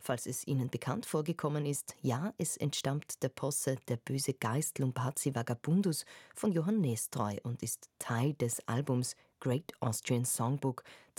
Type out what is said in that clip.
Falls es Ihnen bekannt vorgekommen ist, ja, es entstammt der Posse Der böse Geist Lumpazzi Vagabundus von Johann Nestroy und ist Teil des Albums Great Austrian Songbook,